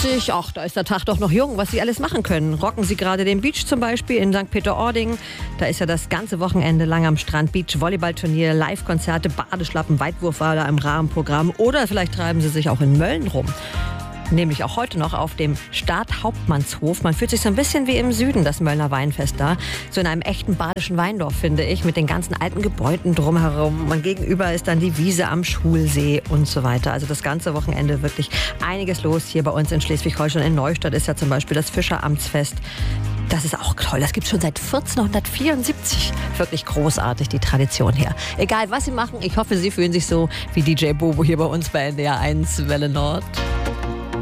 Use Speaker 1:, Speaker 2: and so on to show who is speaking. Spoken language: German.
Speaker 1: sich, ach, da ist der Tag doch noch jung, was Sie alles machen können. Rocken Sie gerade den Beach zum Beispiel in St. Peter-Ording. Da ist ja das ganze Wochenende lang am Strand Beach-Volleyballturnier, Live-Konzerte, Badeschlappen, Weitwurf war da im Rahmenprogramm. Oder vielleicht treiben Sie sich auch in Mölln rum. Nämlich auch heute noch auf dem Stadthauptmannshof. Man fühlt sich so ein bisschen wie im Süden, das Möllner Weinfest da. So in einem echten badischen Weindorf, finde ich, mit den ganzen alten Gebäuden drumherum. Und gegenüber ist dann die Wiese am Schulsee und so weiter. Also das ganze Wochenende wirklich einiges los. Hier bei uns in Schleswig-Holstein in Neustadt ist ja zum Beispiel das Fischeramtsfest. Das ist auch toll. Das gibt es schon seit 1474. Wirklich großartig, die Tradition her. Egal, was Sie machen, ich hoffe, Sie fühlen sich so wie DJ Bobo hier bei uns bei NDR 1 Welle Nord.